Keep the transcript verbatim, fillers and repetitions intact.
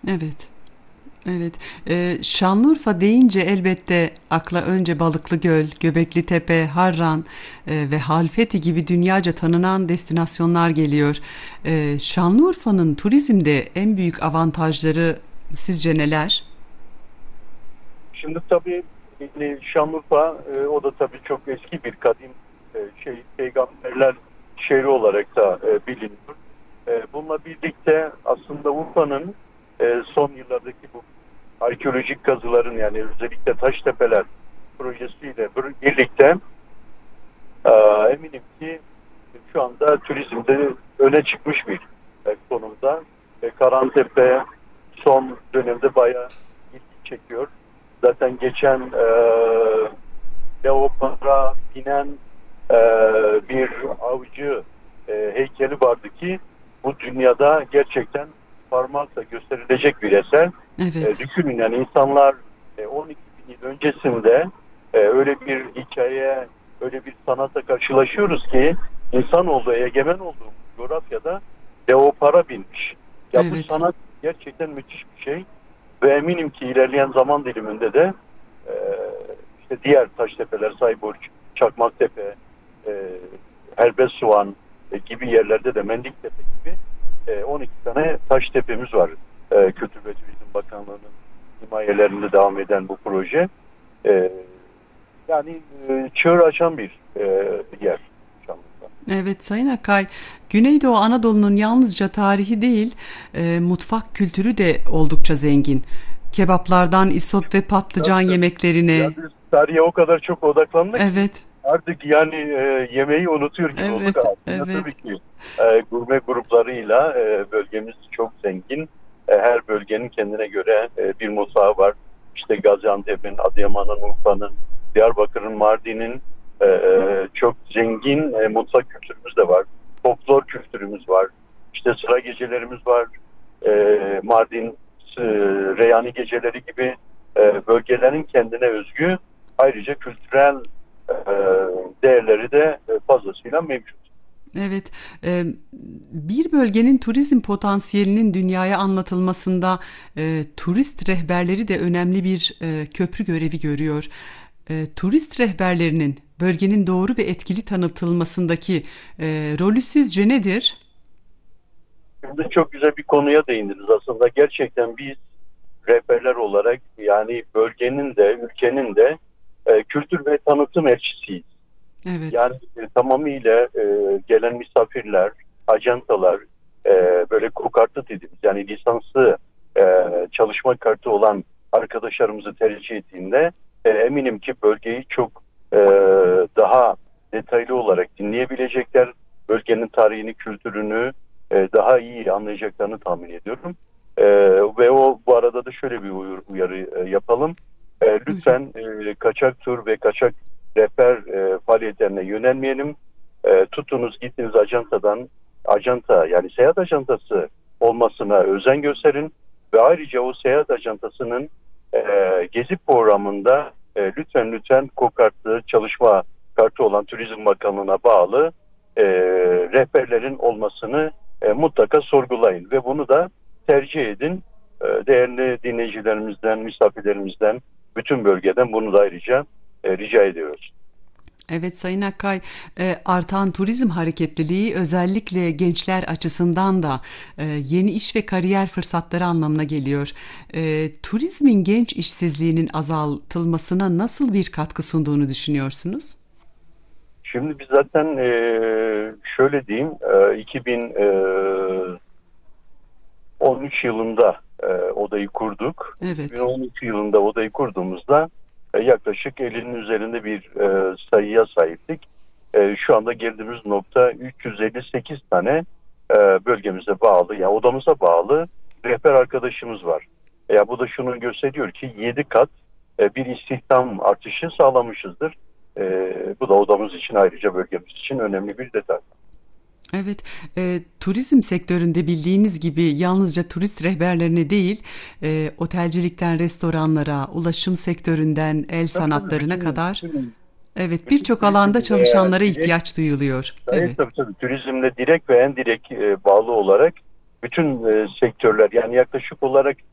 Evet. Evet, Ee, Şanlıurfa deyince elbette akla önce Balıklı Göl, Göbekli Tepe, Harran e, ve Halfeti gibi dünyaca tanınan destinasyonlar geliyor. Ee, Şanlıurfa'nın turizmde en büyük avantajları sizce neler? Şimdi tabii yani Şanlıurfa e, o da tabii çok eski bir kadim e, şey peygamberler şehri olarak da e, biliniyor. E, bununla birlikte aslında Urfa'nın e, son yıllardaki bu arkeolojik kazıların yani özellikle Taştepeler projesiyle bir- birlikte e, eminim ki şu anda turizmde öne çıkmış bir e, konumda. E, Karantepe son dönemde bayağı ilgi çekiyor. Zaten geçen e, leopara binen e, bir avcı e, heykeli vardı ki bu dünyada gerçekten parmakla gösterilecek bir eser. E, Evet, düşünün yani insanlar e, on iki bin yıl öncesinde e, öyle bir hikaye, öyle bir sanata karşılaşıyoruz ki insanoğlu egemen olduğu coğrafyada leopara binmiş. Ya bu evet, sanat gerçekten müthiş bir şey ve eminim ki ilerleyen zaman diliminde de e, işte diğer Taştepeler, Sayburç, Çakmaktepe, e, Herbesoğan e, gibi yerlerde de Mendiktepe gibi e, on iki tane taş tepemiz var. E, Kültür ve Turizm Bakanlığı'nın himayelerinde devam eden bu proje. E, yani e, çığır açan bir e, yer Şanlıurfa. evet Sayın Akay, Güneydoğu Anadolu'nun yalnızca tarihi değil, e, mutfak kültürü de oldukça zengin. Kebaplardan isot ve patlıcan Tabii tabii. Ya yemeklerine, biz tarihe o kadar çok odaklandık ki evet, artık yani e, yemeği unutuyor gibi olduk. evet, Aslında evet. tabii ki e, gurme gruplarıyla e, bölgemiz çok zengin. E, her bölgenin kendine göre e, bir mutfağı var. İşte Gaziantep'in, Adıyaman'ın, Urfa'nın, Diyarbakır'ın, Mardin'in e, e, çok zengin e, mutfak kültürümüz de var. Folklor kültürümüz var. İşte sıra gecelerimiz var. E, Mardin e, Reyhani geceleri gibi e, bölgelerin kendine özgü ayrıca kültürel e, değerleri de e, fazlasıyla mevcut. Evet, e, bir bölgenin turizm potansiyelinin dünyaya anlatılmasında e, turist rehberleri de önemli bir e, köprü görevi görüyor. E, turist rehberlerinin bölgenin doğru ve etkili tanıtılmasındaki e, rolü sizce nedir? Şimdi çok güzel bir konuya değindiniz aslında. Gerçekten biz rehberler olarak yani bölgenin de ülkenin de e, kültür ve tanıtım elçisiyiz. Evet, Yani e, tamamıyla e, gelen misafirler, ajantalar, e, böyle kokartlı dediğimiz yani lisanslı e, çalışma kartı olan arkadaşlarımızı tercih ettiğinde e, eminim ki bölgeyi çok e, daha detaylı olarak dinleyebilecekler. Bölgenin tarihini, kültürünü e, daha iyi anlayacaklarını tahmin ediyorum. E, ve o bu arada da şöyle bir uyarı, uyarı e, yapalım. E, buyurun. lütfen e, kaçak tur ve kaçak rehber e, faaliyetlerine yönelmeyelim. E, tutunuz gittiniz ajantadan, ajanta yani seyahat ajantası olmasına özen gösterin ve ayrıca o seyahat ajantasının e, gezi programında e, lütfen lütfen kokartlı çalışma kartı olan Turizm Bakanlığı'na bağlı e, rehberlerin olmasını e, mutlaka sorgulayın ve bunu da tercih edin. E, değerli dinleyicilerimizden, misafirlerimizden, bütün bölgeden bunu da ayrıca e, rica ediyoruz. Evet Sayın Akkay, e, artan turizm hareketliliği özellikle gençler açısından da e, yeni iş ve kariyer fırsatları anlamına geliyor. E, turizmin genç işsizliğinin azaltılmasına nasıl bir katkı sunduğunu düşünüyorsunuz? Şimdi biz zaten e, şöyle diyeyim, e, iki bin on üç yılında e, odayı kurduk. Evet, iki bin on üç yılında odayı kurduğumuzda e, yaklaşık ellinin üzerinde bir e, sayıya sahiptik. E, şu anda geldiğimiz nokta üç yüz elli sekiz tane e, bölgemize bağlı, yani odamıza bağlı rehber arkadaşımız var. Ya bu da şunu gösteriyor ki yedi kat e, bir istihdam artışı sağlamışızdır. E, bu da odamız için ayrıca bölgemiz için önemli bir detay. evet. E, turizm sektöründe bildiğiniz gibi yalnızca turist rehberlerine değil, e, otelcilikten restoranlara, ulaşım sektöründen el Tabii tabii sanatlarına bütün, kadar, bütün, evet bütün birçok alanda turizmle çalışanlara direkt. ihtiyaç duyuluyor. Evet, Evet. tabii tabii turizmle direkt ve en direkt e, bağlı olarak bütün e, sektörler yani yaklaşık olarak